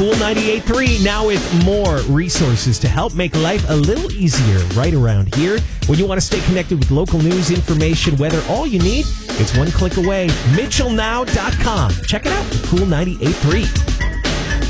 Cool 98.3 now with more resources to help make life a little easier right around here. When you want to stay connected with local news, information, weather, all you need, it's one click away. MitchellNow.com. Check it out. Cool 98.3.